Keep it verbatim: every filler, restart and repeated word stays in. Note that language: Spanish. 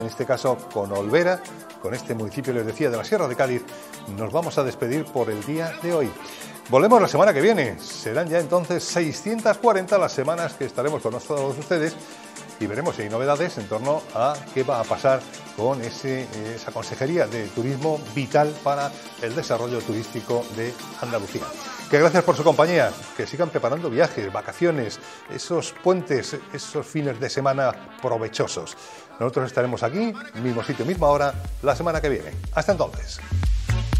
En este caso con Olvera, con este municipio, les decía, de la Sierra de Cádiz, nos vamos a despedir por el día de hoy. Volvemos la semana que viene, serán ya entonces seiscientas cuarenta las semanas que estaremos con todos ustedes y veremos si hay novedades en torno a qué va a pasar con ese, esa Consejería de Turismo vital para el desarrollo turístico de Andalucía. Que gracias por su compañía, que sigan preparando viajes, vacaciones, esos puentes, esos fines de semana provechosos. Nosotros estaremos aquí, mismo sitio, misma hora, la semana que viene. Hasta entonces.